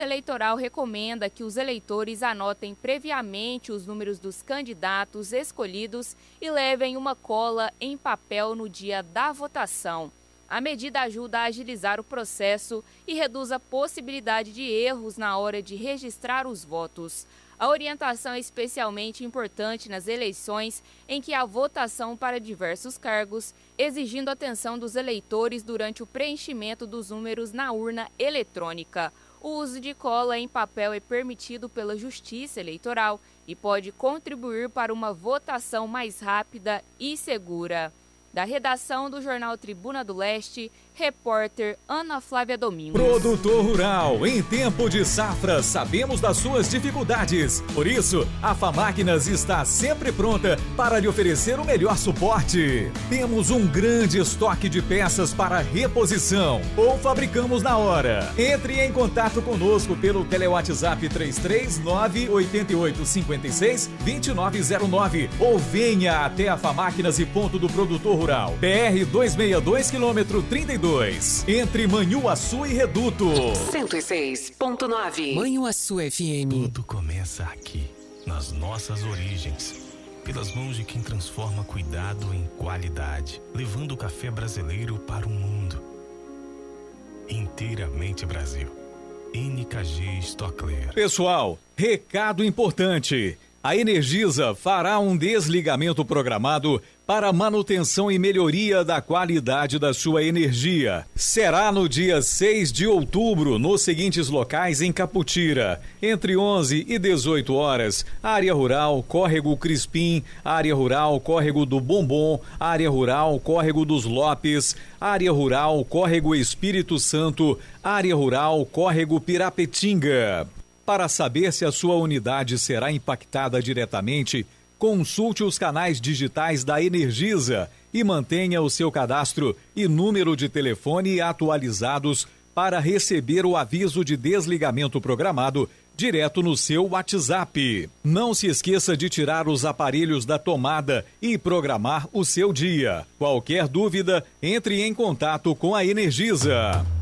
Eleitoral recomenda que os eleitores anotem previamente os números dos candidatos escolhidos e levem uma cola em papel no dia da votação. A medida ajuda a agilizar o processo e reduz a possibilidade de erros na hora de registrar os votos. A orientação é especialmente importante nas eleições em que há votação para diversos cargos, exigindo atenção dos eleitores durante o preenchimento dos números na urna eletrônica. O uso de cola em papel é permitido pela Justiça Eleitoral e pode contribuir para uma votação mais rápida e segura. Da redação do Jornal Tribuna do Leste, repórter Ana Flávia Domingos. Produtor Rural, em tempo de safra, sabemos das suas dificuldades. Por isso, a Famáquinas está sempre pronta para lhe oferecer o melhor suporte. Temos um grande estoque de peças para reposição ou fabricamos na hora. Entre em contato conosco pelo TeleWhatsApp 33988562909 ou venha até a Famáquinas e Ponto do Produtor Rural, PR 262, quilômetro 32, entre Manhuaçu e Reduto. 106.9 Manhuaçu FM. Tudo começa aqui, nas nossas origens, pelas mãos de quem transforma cuidado em qualidade, levando o café brasileiro para o mundo. Inteiramente Brasil. NKG Stockler. Pessoal, recado importante. A Energisa fará um desligamento programado para manutenção e melhoria da qualidade da sua energia. Será no dia 6 de outubro, nos seguintes locais em Caputira, entre 11 e 18 horas, área rural, Córrego Crispim, área rural, Córrego do Bombom, área rural, Córrego dos Lopes, área rural, Córrego Espírito Santo, área rural, Córrego Pirapetinga. Para saber se a sua unidade será impactada diretamente, consulte os canais digitais da Energisa e mantenha o seu cadastro e número de telefone atualizados para receber o aviso de desligamento programado direto no seu WhatsApp. Não se esqueça de tirar os aparelhos da tomada e programar o seu dia. Qualquer dúvida, entre em contato com a Energisa.